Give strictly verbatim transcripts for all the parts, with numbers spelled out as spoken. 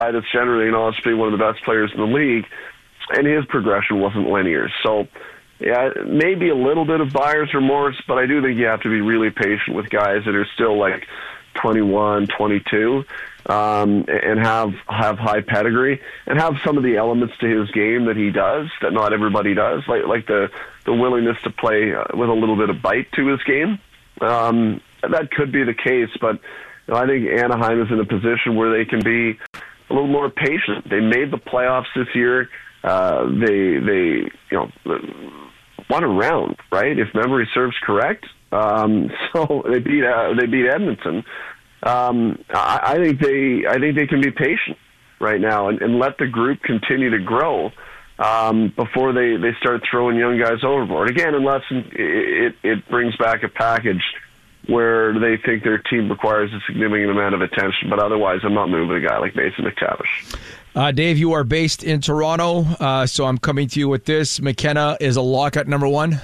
that's generally and honestly one of the best players in the league, and his progression wasn't linear. So, yeah, maybe a little bit of buyer's remorse, but I do think you have to be really patient with guys that are still like twenty-one, twenty-two, um, and have have high pedigree and have some of the elements to his game that he does that not everybody does, like like the, the willingness to play with a little bit of bite to his game. Um, that could be the case, but you know, I think Anaheim is in a position where they can be a little more patient. They made the playoffs this year. Uh, they they you know won a round, right? If memory serves correct. Um, so they beat uh, they beat Edmonton. Um, I, I think they I think they can be patient right now and, and let the group continue to grow um, before they, they start throwing young guys overboard. Again, unless it, it, it brings back a package where they think their team requires a significant amount of attention. But otherwise, I'm not moving a guy like Mason McTavish. Uh, Dave, you are based in Toronto, uh, so I'm coming to you with this. McKenna is a lock at number one?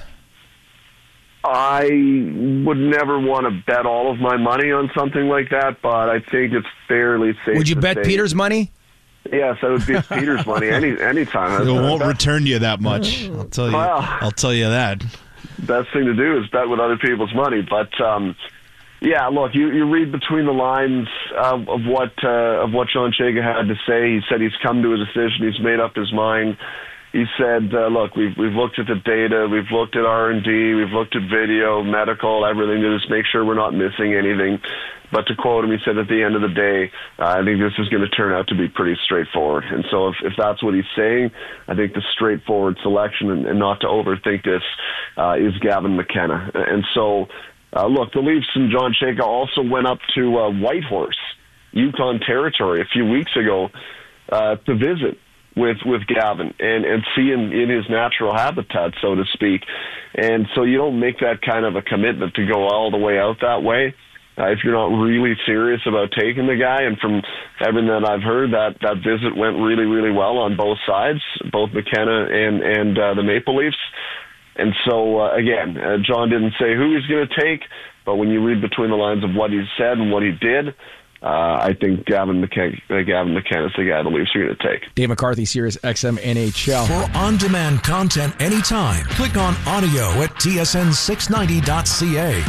I would never want to bet all of my money on something like that, but I think it's fairly safe. Would you to bet say, Peter's money? Yes, I would bet Peter's money any anytime. It won't return you that much. I'll tell you. Well, I'll tell you that. Best thing to do is bet with other people's money, but. Um, Yeah, look, you, you read between the lines of, of what uh, of what John Chayka had to say. He said he's come to a decision. He's made up his mind. He said, uh, look, we've we've looked at the data, we've looked at R and D, we've looked at video, medical, everything to just make sure we're not missing anything. But to quote him, he said, at the end of the day, uh, I think this is going to turn out to be pretty straightforward. And so if, if that's what he's saying, I think the straightforward selection, and, and not to overthink this, uh, is Gavin McKenna. And so... Uh, look, the Leafs and John Chayka also went up to uh, Whitehorse, Yukon territory, a few weeks ago uh, to visit with, with Gavin and, and see him in his natural habitat, so to speak. And so you don't make that kind of a commitment to go all the way out that way uh, if you're not really serious about taking the guy. And from everything that I've heard, that, that visit went really, really well on both sides, both McKenna and, and uh, the Maple Leafs. And so, uh, again, uh, John didn't say who he's going to take, but when you read between the lines of what he said and what he did, uh, I think Gavin McKenna, uh, Gavin McKenna is the guy the Leafs are going to take. Dave McCarthy, Sirius X M N H L. For on-demand content anytime, click on audio at T S N six ninety dot C A.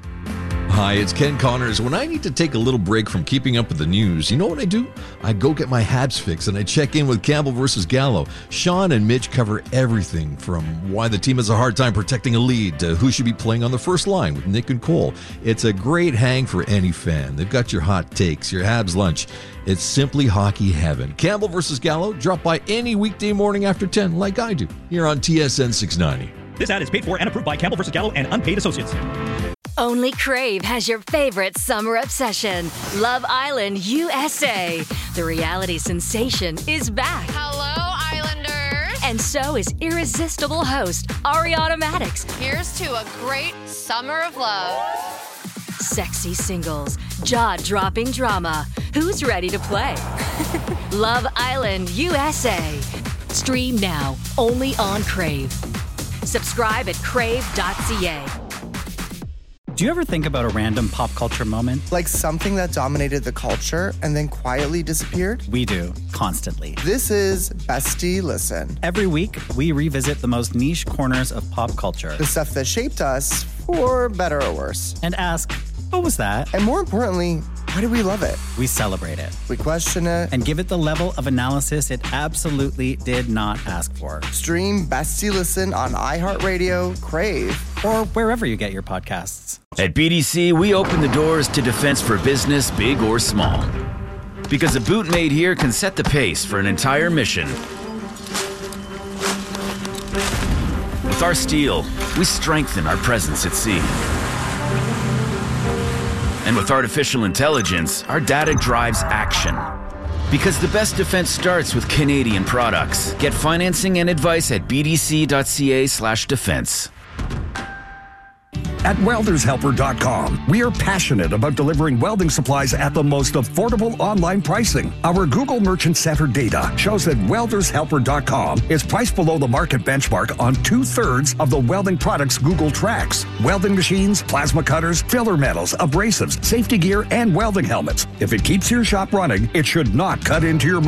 Hi, it's Ken Connors. When I need to take a little break from keeping up with the news, you know what I do? I go get my Habs fix and I check in with Campbell versus Gallo. Sean and Mitch cover everything from why the team has a hard time protecting a lead to who should be playing on the first line with Nick and Cole. It's a great hang for any fan. They've got your hot takes, your Habs lunch. It's simply hockey heaven. Campbell versus Gallo, drop by any weekday morning after ten like I do here on T S N six ninety. This ad is paid for and approved by Campbell versus Gallo and Unpaid Associates. Only Crave has your favorite summer obsession, Love Island U S A. The reality sensation is back. Hello, Islanders. And so is irresistible host Ariana Maddox. Here's to a great summer of love. Sexy singles, jaw-dropping drama. Who's ready to play? Love Island U S A. Stream now, only on Crave. Subscribe at crave dot c a. Do you ever think about a random pop culture moment? Like something that dominated the culture and then quietly disappeared? We do, constantly. This is Bestie Listen. Every week, we revisit the most niche corners of pop culture. The stuff that shaped us, for better or worse. And ask, what was that? And more importantly, why do we love it? We celebrate it. We question it. And give it the level of analysis it absolutely did not ask for. Stream Bestie Listen on iHeartRadio, Crave, or wherever you get your podcasts. At B D C, we open the doors to defense for business, big or small. Because a boot made here can set the pace for an entire mission. With our steel, we strengthen our presence at sea. And with artificial intelligence, our data drives action. Because the best defense starts with Canadian products. Get financing and advice at b d c dot c a slash defense. At Welders Helper dot com, we are passionate about delivering welding supplies at the most affordable online pricing. Our Google Merchant Center data shows that Welders Helper dot com is priced below the market benchmark on two-thirds of the welding products Google tracks. Welding machines, plasma cutters, filler metals, abrasives, safety gear, and welding helmets. If it keeps your shop running, it should not cut into your